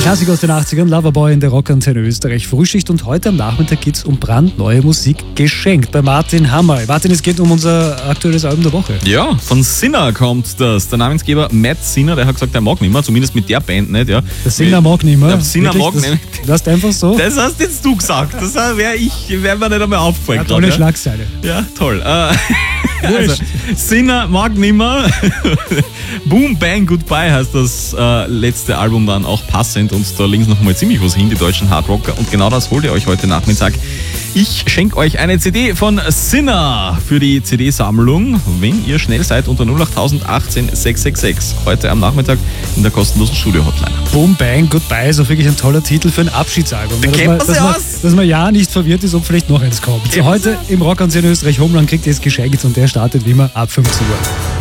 Klassiker aus den 80ern, Loverboy in der Rockantenne Österreich Frühschicht, und heute am Nachmittag geht es um brandneue Musik geschenkt bei Martin Hammer. Martin, es geht um unser aktuelles Album der Woche. Ja, von Sinner kommt das. Der Namensgeber Matt Sinner, der hat gesagt, er mag nicht mehr, zumindest mit der Band nicht. Ja. Der Sinner mag nicht mehr? Der Sinner mag nicht mehr. Das ist einfach so? Das hast jetzt du gesagt. Das wäre mir nicht einmal aufgefallen. Ja, tolle Schlagzeile. Ja, toll. Also, Sinner mag nimmer. Boom, Bang, Goodbye heißt das letzte Album dann auch passend, und da legen sie nochmal ziemlich was hin, die deutschen Hardrocker, und genau das holt ihr euch heute Nachmittag. Ich schenke euch eine CD von Sinner für die CD-Sammlung, wenn ihr schnell seid, unter 08018 666. Heute am Nachmittag in der kostenlosen Studio-Hotline. Boom, Bang, Goodbye ist auch wirklich ein toller Titel für ein Abschiedsalbum. Dass man ja nicht verwirrt ist, ob vielleicht noch eins kommt. So, heute im Rockantenne Österreich Homeland kriegt ihr es geschenkt, und der startet wie immer ab 15 Uhr.